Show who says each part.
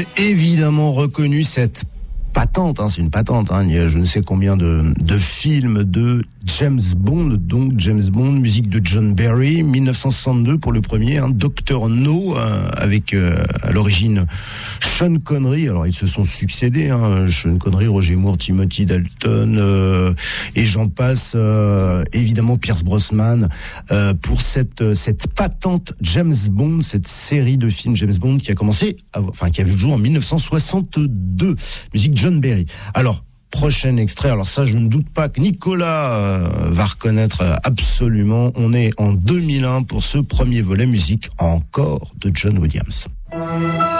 Speaker 1: évidemment reconnu cette patente, c'est une patente, il y a je ne sais combien de films de James Bond, donc James Bond, musique de John Barry, 1962 pour le premier, Dr No, avec à l'origine Sean Connery. Alors ils se sont succédés, Sean Connery, Roger Moore, Timothy Dalton, et j'en passe, évidemment Pierce Brosnan, pour cette patente James Bond, cette série de films James Bond qui a commencé, qui a vu le jour en 1962, musique John Barry. Alors, prochain extrait, alors ça je ne doute pas que Nicolas va reconnaître absolument. On est en 2001 pour ce premier volet musique encore de John Williams.